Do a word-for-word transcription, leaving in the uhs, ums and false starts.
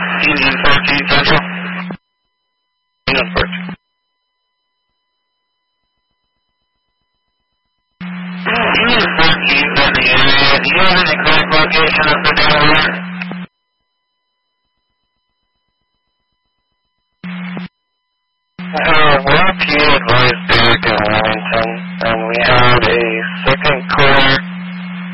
Union fourteen Central. Union fourteen. Union fourteen in the area. Do you have any correct location of the Delaware? Uh, what?